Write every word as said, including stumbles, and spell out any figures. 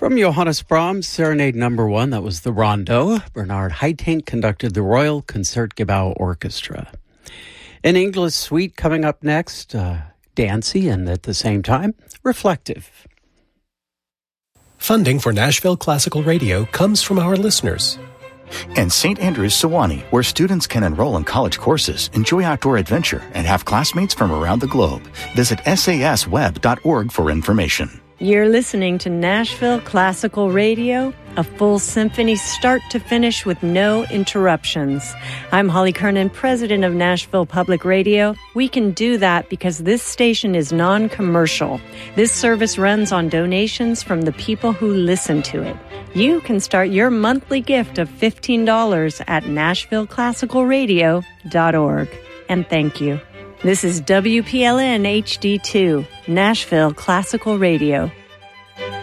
From Johannes Brahms, Serenade Number One, that was the Rondo. Bernard Haitink conducted the Royal Concertgebouw Orchestra. An English suite coming up next, uh, dancey and at the same time, reflective. Funding for Nashville Classical Radio comes from our listeners. And Saint Andrews Sewanee, where students can enroll in college courses, enjoy outdoor adventure, and have classmates from around the globe. Visit S A S web dot org for information. You're listening to Nashville Classical Radio, a full symphony start to finish with no interruptions. I'm Holly Kernan, president of Nashville Public Radio. We can do that because this station is non-commercial. This service runs on donations from the people who listen to it. You can start your monthly gift of fifteen dollars at nashville classical radio dot org. And thank you. This is W P L N H D two, Nashville Classical Radio.